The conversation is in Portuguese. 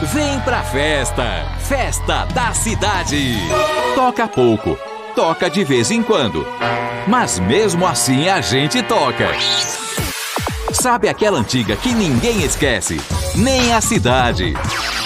Vem pra festa! Festa da cidade! Toca pouco, toca de vez em quando. Mas mesmo assim a gente toca. Sabe aquela antiga que ninguém esquece? Nem a cidade.